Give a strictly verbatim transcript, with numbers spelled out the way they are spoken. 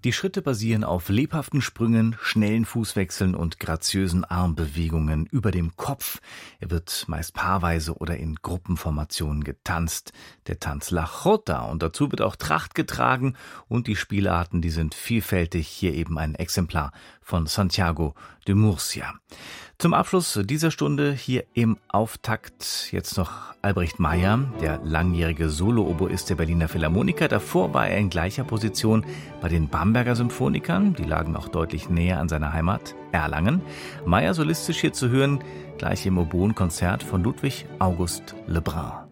Die Schritte basieren auf lebhaften Sprüngen, schnellen Fußwechseln und graziösen Armbewegungen über dem Kopf. Er wird meist paarweise oder in Gruppenformationen getanzt. Der Tanz La Jota, und dazu wird auch Tracht getragen, und die Spielarten, die sind vielfältig. Hier eben ein Exemplar von Santiago de Murcia. Zum Abschluss dieser Stunde hier im Auftakt jetzt noch Albrecht Meyer, der langjährige Solo-Oboist der Berliner Philharmoniker. Davor war er in gleicher Position bei den Bamberger Symphonikern. Die lagen auch deutlich näher an seiner Heimat Erlangen. Meyer solistisch hier zu hören, gleich im Oboenkonzert von Ludwig August Lebrun.